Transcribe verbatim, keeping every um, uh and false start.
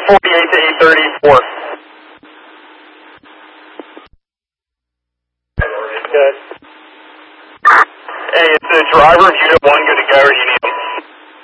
forty-eight to eight thirty-four. Good. Hey, it's the driver of Unit one, good to go, or do you need them?